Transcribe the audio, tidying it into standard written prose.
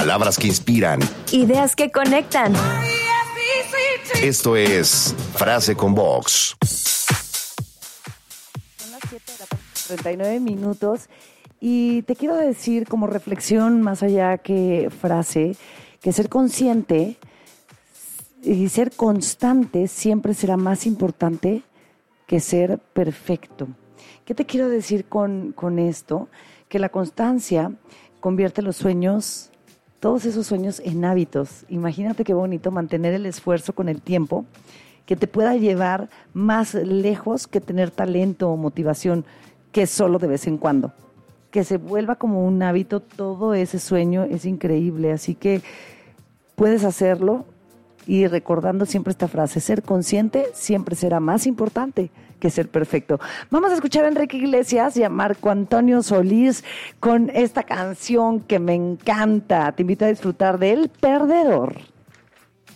Palabras que inspiran. Ideas que conectan. Esto es Frase con Vox. Son las 7:39 minutos y te quiero decir como reflexión más allá que frase, que ser consciente y ser constante siempre será más importante que ser perfecto. ¿Qué te quiero decir con esto? Que la constancia convierte los sueños, todos esos sueños, en hábitos. Imagínate qué bonito mantener el esfuerzo con el tiempo que te pueda llevar más lejos que tener talento o motivación que solo de vez en cuando. Que se vuelva como un hábito todo ese sueño es increíble. Así que puedes hacerlo y recordando siempre esta frase, ser consciente siempre será más importante que ser perfecto. Vamos a escuchar a Enrique Iglesias y a Marco Antonio Solís con esta canción que me encanta. Te invito a disfrutar de El Perdedor.